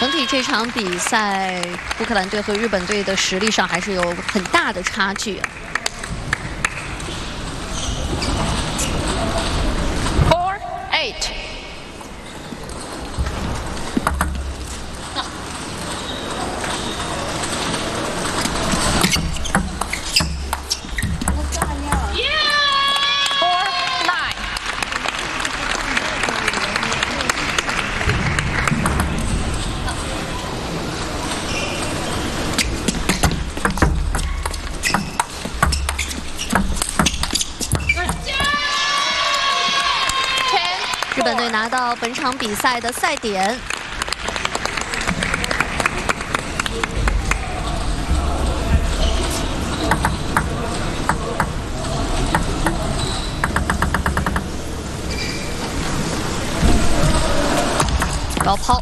整体这场比赛，乌克兰队和日本队的实力上还是有很大的差距。 4-8。 日本队拿到本场比赛的赛点。高抛。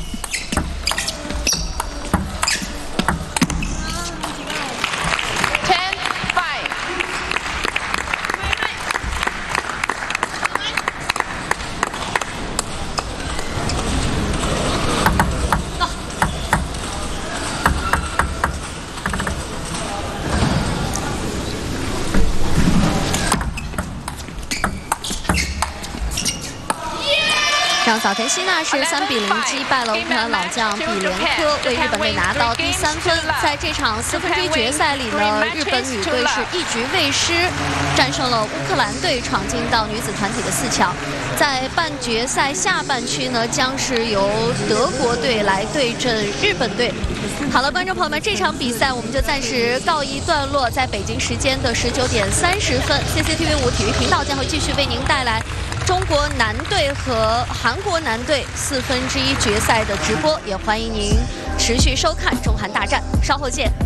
让早田希娜是3比0击败了乌克兰老将比连科，为日本队拿到第3分。在这场4分之一决赛里呢，日本女队是1局未失，战胜了乌克兰队，闯进到女子团体的4强。在半决赛下半区呢，将是由德国队来对阵日本队。好了，观众朋友们，这场比赛我们就暂时告一段落。在北京时间的19点30分 ，CCTV5体育频道将会继续为您带来 中国男队和韩国男队4分之一决赛的直播，也欢迎您持续收看中韩大战。稍后见。